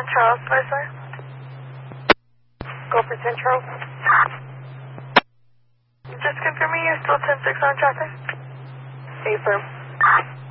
Charles, Leslie. Go for Central. Just confirming you're still 10-6 on traffic. Affirm.